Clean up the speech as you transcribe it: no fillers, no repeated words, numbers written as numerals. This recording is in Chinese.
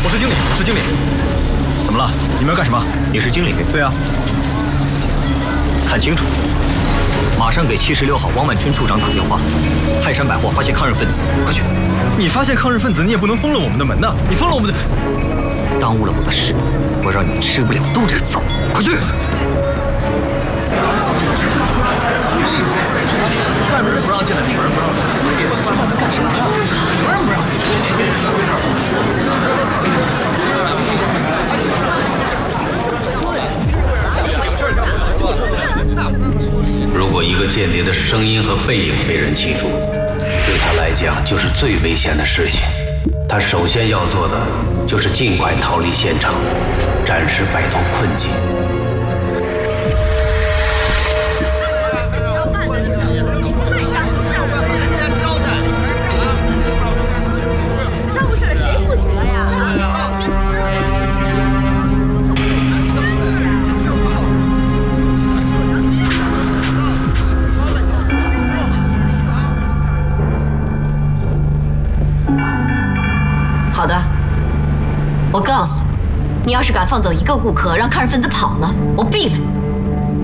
我是经理，是经理。怎么了？你们要干什么？ 你是经理？ 对啊。 看清楚，马上给76号汪万春处长打电话。泰山百货发现抗日分子，快去！ 你发现抗日分子，你也不能封了我们的门呐！你封了我们的， 耽误了我的事，我让你吃不了兜着走！快去！ 外面人不让进来，里面人不让进来，你说我们干什么？不让不让？ 如果一个间谍的声音和背影被人记住，对他来讲就是最危险的事情。他首先要做的就是尽快逃离现场，暂时摆脱困境。 好的，我告诉你，你要是敢放走一个顾客，让抗日分子跑了，我毙了你！